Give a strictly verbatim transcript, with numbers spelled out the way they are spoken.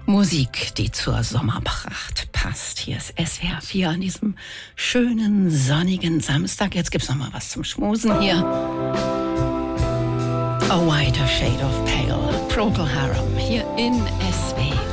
Musik, die zur Sommerpracht passt. Hier ist S W R vier an diesem schönen, sonnigen Samstag. Jetzt gibt's noch mal was zum Schmusen hier. A Whiter Shade of Pale, Procol Harum, hier in S W